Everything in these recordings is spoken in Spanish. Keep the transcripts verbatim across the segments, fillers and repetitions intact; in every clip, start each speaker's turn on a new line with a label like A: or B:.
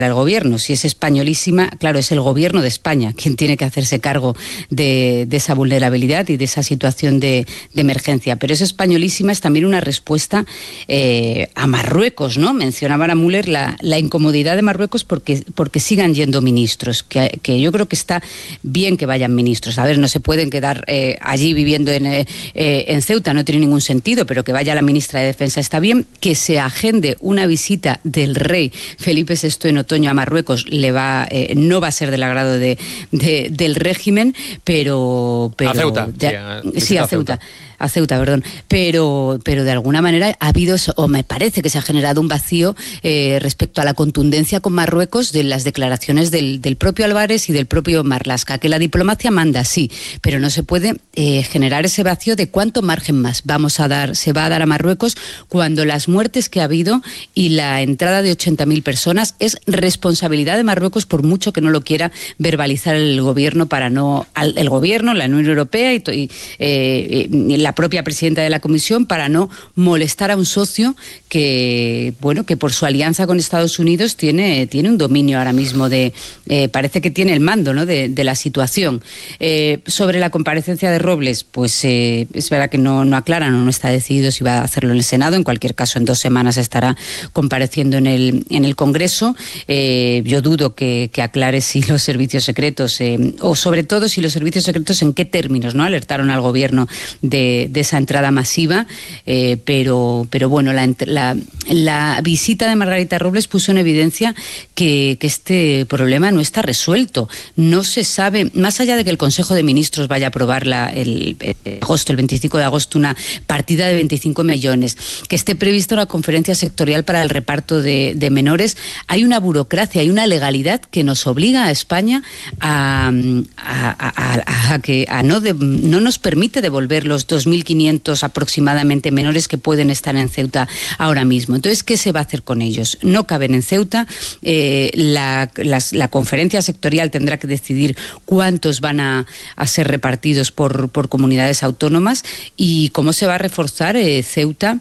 A: el gobierno. Si es españolísima, claro, es el gobierno de España quien tiene que hacerse cargo de, de esa vulnerabilidad y de esa situación de, de emergencia. Pero es españolísima, es también una respuesta eh, a Marruecos, ¿no? Mencionaba a Müller la, la incomodidad de Marruecos porque, porque sigan yendo ministros, que, que yo creo que está bien que vayan ministros. A ver, no se pueden quedar eh, allí viviendo en, eh, en Ceuta, no tiene ningún sentido, pero que vaya la ministra de Defensa está bien. Que se agende una visita del rey Felipe sexto en otoño a Marruecos le va eh, no va a ser del agrado de, de, del régimen, pero, pero
B: a Ceuta,
A: de,
B: sí, a,
A: sí, a Ceuta. Ceuta. A Ceuta, perdón, pero, pero de alguna manera ha habido, o me parece que se ha generado un vacío eh, respecto a la contundencia con Marruecos de las declaraciones del, del propio Álvarez y del propio Marlaska, que la diplomacia manda, sí, pero no se puede eh, generar ese vacío de cuánto margen más vamos a dar, se va a dar a Marruecos cuando las muertes que ha habido y la entrada de ochenta mil personas es responsabilidad de Marruecos, por mucho que no lo quiera verbalizar el gobierno para no, el gobierno, la Unión Europea y, y eh, la propia presidenta de la Comisión, para no molestar a un socio que, bueno, que por su alianza con Estados Unidos tiene, tiene un dominio ahora mismo de, eh, parece que tiene el mando, ¿no?, de, de la situación. Eh, sobre la comparecencia de Robles, pues eh, es verdad que no, no aclaran o no está decidido si va a hacerlo en el Senado. En cualquier caso, en dos semanas estará compareciendo en el, en el Congreso. Eh, yo dudo que, que aclare si los servicios secretos, eh, o sobre todo si los servicios secretos en qué términos, ¿no?, alertaron al gobierno de de esa entrada masiva, eh, pero, pero bueno, la, la, la visita de Margarita Robles puso en evidencia que, que este problema no está resuelto. No se sabe, más allá de que el Consejo de Ministros vaya a aprobar la, el, el, agosto, el veinticinco de agosto una partida de veinticinco millones, que esté prevista una conferencia sectorial para el reparto de, de menores, hay una burocracia, hay una legalidad que nos obliga a España a, a, a, a, a que a no, de, no nos permite devolver los dos mil quinientos aproximadamente menores que pueden estar en Ceuta ahora mismo. Entonces, ¿qué se va a hacer con ellos? No caben en Ceuta. Eh, la, las, la conferencia sectorial tendrá que decidir cuántos van a, a ser repartidos por, por comunidades autónomas y cómo se va a reforzar eh, Ceuta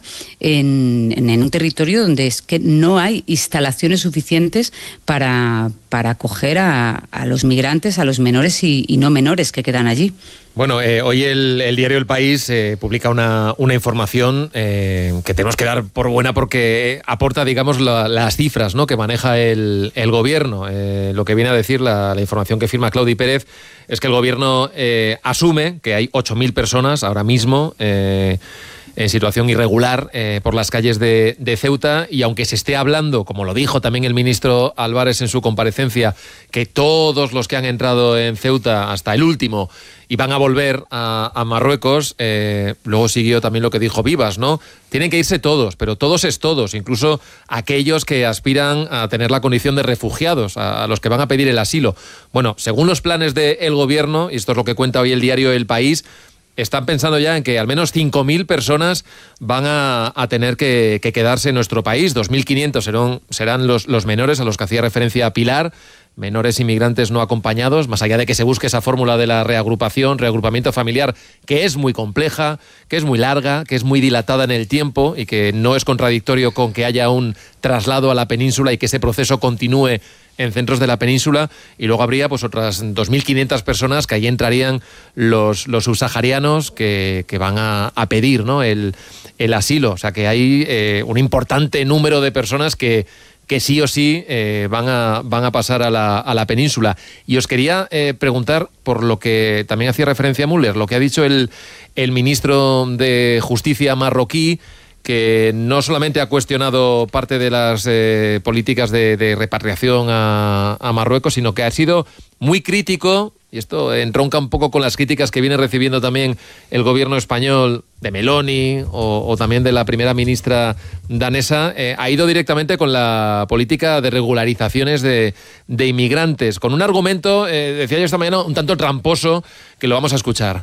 A: en, en, en un territorio donde es que no hay instalaciones suficientes para, para acoger a, a los migrantes, a los menores y, y no menores que quedan allí.
B: Bueno, eh, hoy el, el diario El País eh, publica una, una información eh, que tenemos que dar por buena porque aporta, digamos, la, las cifras, ¿no?, que maneja el, el gobierno. Eh, lo que viene a decir la, la información que firma Claudi Pérez es que el gobierno eh, asume que hay ocho mil personas ahora mismo eh, en situación irregular eh, por las calles de, de Ceuta, y aunque se esté hablando, como lo dijo también el ministro Álvarez en su comparecencia, que todos los que han entrado en Ceuta, hasta el último, y van a volver a, a Marruecos, eh, luego siguió también lo que dijo Vivas, ¿no? Tienen que irse todos, pero todos es todos, incluso aquellos que aspiran a tener la condición de refugiados, a, a los que van a pedir el asilo. Bueno, según los planes del gobierno, y esto es lo que cuenta hoy el diario El País, están pensando ya en que al menos cinco mil personas van a, a tener que, que quedarse en nuestro país. dos mil quinientos serán, serán los, los menores a los que hacía referencia Pilar, menores inmigrantes no acompañados, más allá de que se busque esa fórmula de la reagrupación, reagrupamiento familiar, que es muy compleja, que es muy larga, que es muy dilatada en el tiempo y que no es contradictorio con que haya un traslado a la península y que ese proceso continúe en centros de la península, y luego habría pues otras dos mil quinientas personas que ahí entrarían los, los subsaharianos que, que van a, a pedir, ¿no?, el, el asilo. O sea que hay eh, un importante número de personas que que sí o sí eh, van, a, van a pasar a la, a la península. Y os quería eh, preguntar por lo que también hacía referencia Müller, lo que ha dicho el, el ministro de Justicia marroquí, que no solamente ha cuestionado parte de las eh, políticas de, de repatriación a, a Marruecos, sino que ha sido muy crítico, y esto entronca un poco con las críticas que viene recibiendo también el gobierno español de Meloni o, o también de la primera ministra danesa, eh, ha ido directamente con la política de regularizaciones de, de inmigrantes, con un argumento, eh, decía yo esta mañana, un tanto tramposo, que lo vamos a escuchar.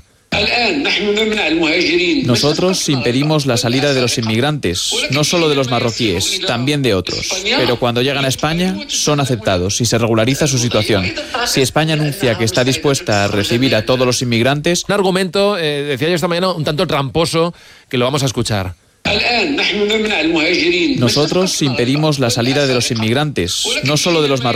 C: Nosotros impedimos la salida de los inmigrantes, no solo de los marroquíes, también de otros. Pero cuando llegan a España, son aceptados y se regulariza su situación. Si España anuncia que está dispuesta a recibir a todos los inmigrantes...
B: Un argumento, eh, decía yo esta mañana, un tanto tramposo, que lo vamos a escuchar.
C: Nosotros impedimos la salida de los inmigrantes, no solo de los marroquíes.